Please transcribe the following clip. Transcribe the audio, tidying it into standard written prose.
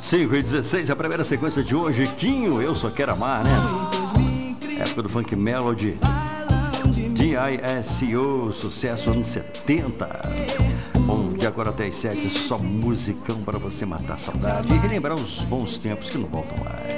5h16, a primeira sequência de hoje, Quinho, Eu Só Quero Amar, né? Época do Funk Melody, DISCO, sucesso anos 70. Bom, de agora até as 7, só musicão para você matar a saudade e relembrar os bons tempos que não voltam mais.